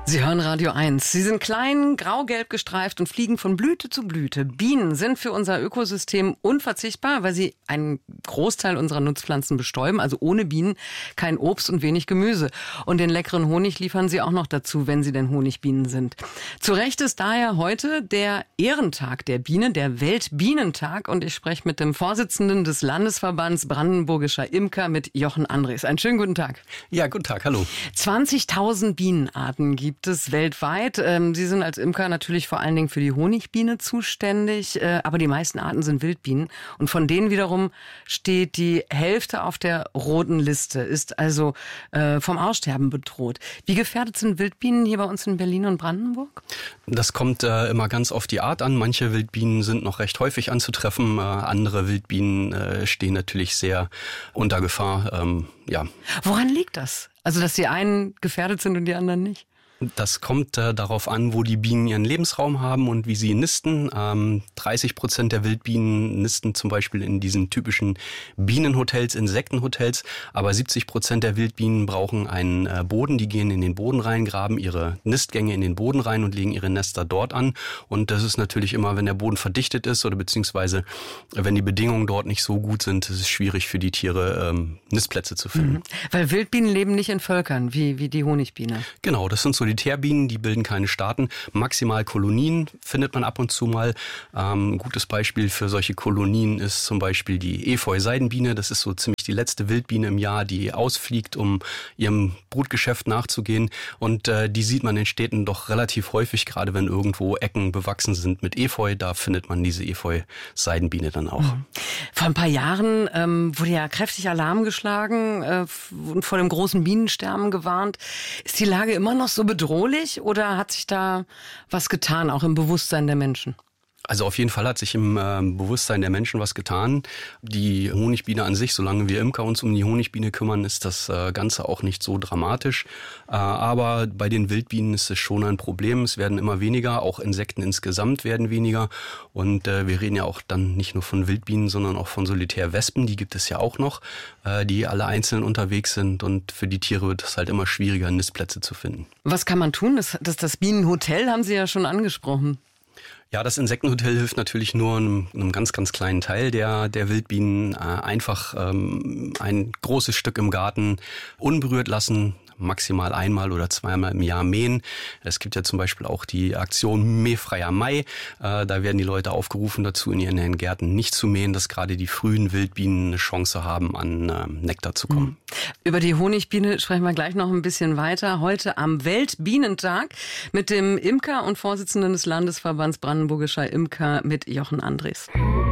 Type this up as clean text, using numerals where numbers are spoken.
Sie hören Radio 1. Sie sind klein, grau-gelb gestreift und fliegen von Blüte zu Blüte. Bienen sind für unser Ökosystem unverzichtbar, weil sie einen Großteil unserer Nutzpflanzen bestäuben. Also ohne Bienen kein Obst und wenig Gemüse. Und den leckeren Honig liefern sie auch noch dazu, wenn sie denn Honigbienen sind. Zu Recht ist daher heute der Ehrentag der Biene, der Weltbienentag. Und ich spreche mit dem Vorsitzenden des Landesverbands Brandenburgischer Imker, mit Jochen Andres. Einen schönen guten Tag. Ja, guten Tag, hallo. 20.000 Bienenarten gibt es weltweit. Sie sind als Imker natürlich vor allen Dingen für die Honigbiene zuständig, aber die meisten Arten sind Wildbienen. Und von denen wiederum steht die Hälfte auf der roten Liste, ist also vom Aussterben bedroht. Wie gefährdet sind Wildbienen hier bei uns in Berlin und Brandenburg? Das kommt immer ganz auf die Art an. Manche Wildbienen sind noch recht häufig anzutreffen. Andere Wildbienen stehen natürlich sehr unter Gefahr. Ja. Woran liegt das? Also, dass die einen gefährdet sind und die anderen nicht? Das kommt darauf an, wo die Bienen ihren Lebensraum haben und wie sie nisten. 30% der Wildbienen nisten zum Beispiel in diesen typischen Bienenhotels, Insektenhotels. Aber 70% der Wildbienen brauchen einen Boden. Die gehen in den Boden rein, graben ihre Nistgänge in den Boden rein und legen ihre Nester dort an. Und das ist natürlich immer, wenn der Boden verdichtet ist oder beziehungsweise wenn die Bedingungen dort nicht so gut sind, ist es schwierig für die Tiere, Nistplätze zu finden. Mhm. Weil Wildbienen leben nicht in Völkern, wie die Honigbiene. Genau, das sind Solitärbienen, die bilden keine Staaten. Maximal Kolonien findet man ab und zu mal. Ein gutes Beispiel für solche Kolonien ist zum Beispiel die Efeu-Seidenbiene. Das ist so ziemlich die letzte Wildbiene im Jahr, die ausfliegt, um ihrem Brutgeschäft nachzugehen. Und die sieht man in Städten doch relativ häufig, gerade wenn irgendwo Ecken bewachsen sind mit Efeu. Da findet man diese Efeu-Seidenbiene dann auch. Vor ein paar Jahren wurde ja kräftig Alarm geschlagen und vor dem großen Bienensterben gewarnt. Ist die Lage immer noch so bedrohlich oder hat sich da was getan, auch im Bewusstsein der Menschen? Also auf jeden Fall hat sich im Bewusstsein der Menschen was getan. Die Honigbiene an sich, solange wir Imker uns um die Honigbiene kümmern, ist das Ganze auch nicht so dramatisch. Aber bei den Wildbienen ist es schon ein Problem. Es werden immer weniger, auch Insekten insgesamt werden weniger. Und wir reden ja auch dann nicht nur von Wildbienen, sondern auch von Solitärwespen. Die gibt es ja auch noch, die alle einzeln unterwegs sind. Und für die Tiere wird es halt immer schwieriger, Nistplätze zu finden. Was kann man tun? Das Bienenhotel haben Sie ja schon angesprochen. Ja, das Insektenhotel hilft natürlich nur einem ganz, ganz kleinen Teil der Wildbienen. Einfach ein großes Stück im Garten unberührt lassen, maximal einmal oder zweimal im Jahr mähen. Es gibt ja zum Beispiel auch die Aktion Mähfreier Mai. Da werden die Leute aufgerufen dazu, in ihren Gärten nicht zu mähen, dass gerade die frühen Wildbienen eine Chance haben, an Nektar zu kommen. Über die Honigbiene sprechen wir gleich noch ein bisschen weiter. Heute am Weltbienentag mit dem Imker und Vorsitzenden des Landesverbands Brandenburgischer Imker, mit Jochen Andres.